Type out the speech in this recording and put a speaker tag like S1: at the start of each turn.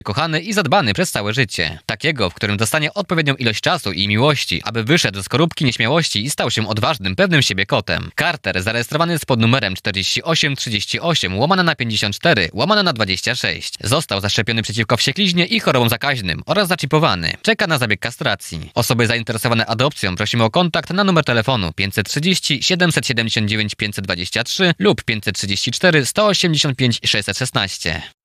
S1: kochany i zadbany przez całe życie. Takiego, w którym dostanie odpowiednią ilość czasu i miłości, aby wyszedł z skorupki nieśmiałości i stał się odważnym, pewnym siebie kotem. Carter zarejestrowany jest pod numerem 4838/54/26. Został zaszczepiony przeciwko wściekliźnie i chorobom zakaźnym oraz zaczipowany. Czeka na zabieg kastracji. Osoby zainteresowane adopcją prosimy o kontakt na numer telefonu 530 779 523 lub 534 185 616.